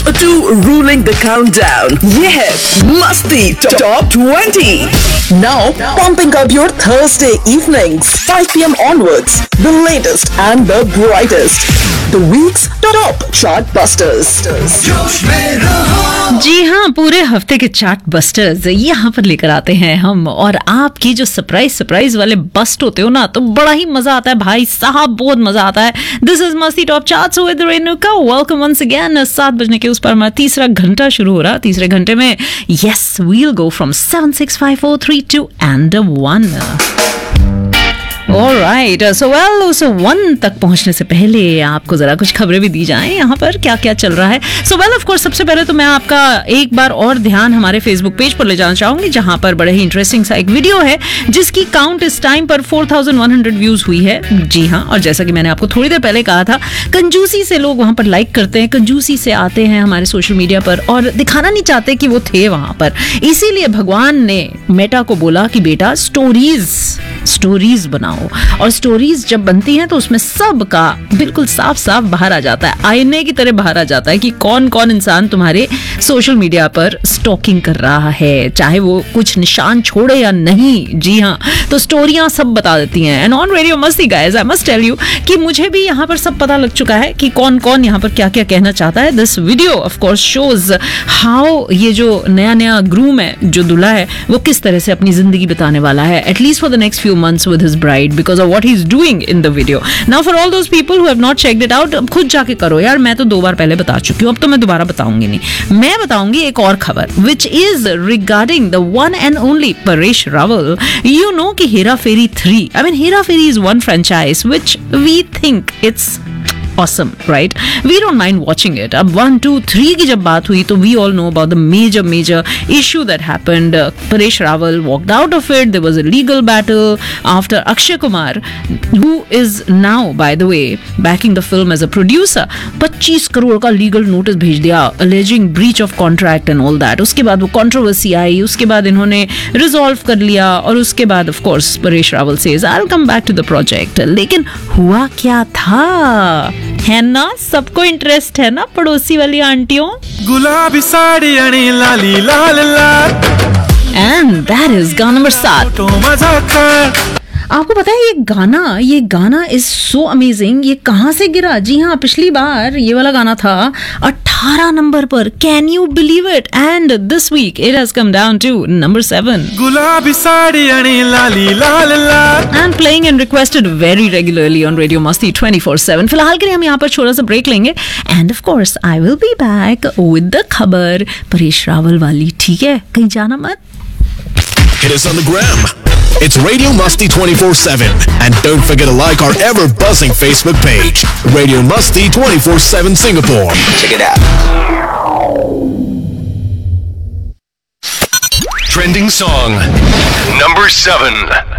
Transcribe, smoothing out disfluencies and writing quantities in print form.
2 ruling the countdown. ये है मस्ती Top 20. Now pumping up your Thursday evenings 5 p.m. onwards. The latest and the brightest. The week's top chart busters. जी हाँ, पूरे हफ्ते के chart busters यहाँ पर लेकर आते हैं हम। और आपकी जो सरप्राइज वाले बस्ट होते हो ना, तो बड़ा ही मजा आता है भाई साहब, बहुत मजा आता है। दिस इज मस्ती top charts with Renuka. Welcome once again. 7 बजने के उस पर हमारा तीसरा घंटा शुरू हो रहा। तीसरे घंटे में yes we'll go from 7, 6, 5, 4, 3, 2 and 1. Alright, so well, उस 1 तक पहुंचने से पहले आपको जरा कुछ खबरें भी दी जाएं यहाँ पर क्या क्या चल रहा है। So well, of course, सबसे पहले तो मैं आपका एक बार और ध्यान हमारे फेसबुक पेज पर ले जाना चाहूंगी, जहाँ पर बड़े ही इंटरेस्टिंग सा एक वीडियो है जिसकी काउंट इस टाइम पर 4100 व्यूज हुई है। जी हाँ, और जैसा कि मैंने आपको थोड़ी देर पहले कहा था, कंजूसी से लोग वहां पर लाइक करते हैं, कंजूसी से आते हैं हमारे सोशल मीडिया पर और दिखाना नहीं चाहते कि वो थे वहां पर। इसीलिए भगवान ने मेटा को बोला कि बेटा स्टोरीज बनाओ, और स्टोरीज जब बनती हैं तो उसमें सब का बिल्कुल साफ साफ बाहर आ जाता है, आईने की तरह बाहर आ जाता है कि कौन कौन इंसान तुम्हारे सोशल मीडिया पर स्टॉकिंग कर रहा है, चाहे वो कुछ निशान छोड़े या नहीं। जी हाँ, तो स्टोरियां सब बता देती हैं। एंड ऑन रेडियो मस्ती guys, I must tell you कि मुझे भी यहाँ पर सब पता लग चुका है कि कौन कौन यहाँ पर क्या क्या कहना चाहता है। This video of course shows how ये जो नया ग्रूम है, जो दूल्हा है, वो किस तरह से अपनी जिंदगी बिताने वाला है, at least for the next few months with his bride, because of what he is doing in the video. Now for all those people who have not checked it out, अब खुद जाके करो यार। मैं तो 2 बार पहले बता चुकी हूँ, अब तो मैं दोबारा बताऊंगी नहीं। मैं बताऊंगी एक और खबर which is regarding the one and only Paresh Rawal. You know कि हेरा फेरी 3, I mean Hera Pheri is one franchise which we think it's awesome, right? We don't mind watching it. अब 1, 2, 3 की जब बात हुई तो we all know about the major issue that happened. Paresh Rawal walked out of it. There was a legal battle after Akshay Kumar, who is now, by the way, backing the film as a producer, 25 crore का legal notice भेज दिया alleging breach of contract and all that. उसके बाद वो controversy आई, उसके बाद इन्होंने resolve कर लिया, और उसके बाद of course Paresh Rawal says I'll come back to the project. लेकिन हुआ क्या था, है ना, सबको इंटरेस्ट है ना, पड़ोसी वाली आंटियों। गुलाबी साड़ी अणी लाली लाल लाल, एंड दैट इज गाना नंबर 7। तो मजा कर। आपको पता है ये गाना इज सो अमेजिंग। ये कहाँ से गिरा? जी हाँ, पिछली बार ये वाला गाना था 18 नंबर पर, can you believe it? And this week it has come down to number 7। गुलाबी साड़ी अणी लाली लाल लाल, and playing and requested very regularly on radio मस्ती 24/7। फिलहाल के लिए हम यहाँ पर छोटा सा ब्रेक लेंगे, end of course I will be back with the खबर परेश रावल वाली। ठीक है, कहीं जाना मत। Hit us on the gram. It's Radio Musty 24/7. And don't forget to like our ever-buzzing Facebook page, Radio Musty 24/7 Singapore. Check it out. Trending song number 7.